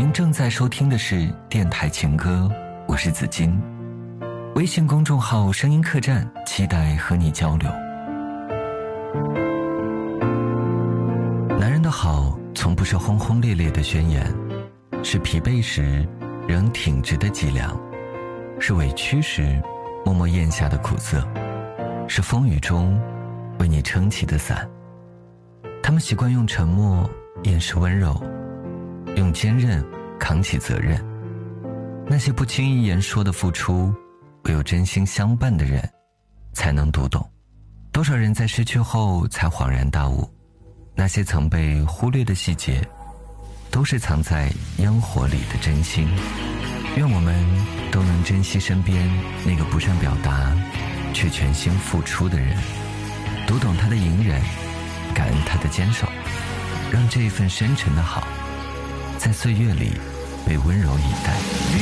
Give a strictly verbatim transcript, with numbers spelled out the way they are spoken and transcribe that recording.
您正在收听的是电台情歌，我是子金。微信公众号声音客栈，期待和你交流。男人的好从不是轰轰烈烈的宣言，是疲惫时仍挺直的脊梁，是委屈时默默咽下的苦涩，是风雨中为你撑起的伞。他们习惯用沉默掩饰温柔，用坚韧扛起责任。那些不轻易言说的付出，唯有真心相伴的人才能读懂。多少人在失去后才恍然大悟，那些曾被忽略的细节，都是藏在烟火里的真心。愿我们都能珍惜身边那个不善表达却全心付出的人，读懂他的隐忍，感恩他的坚守，让这一份深沉的好在岁月里被温柔以待。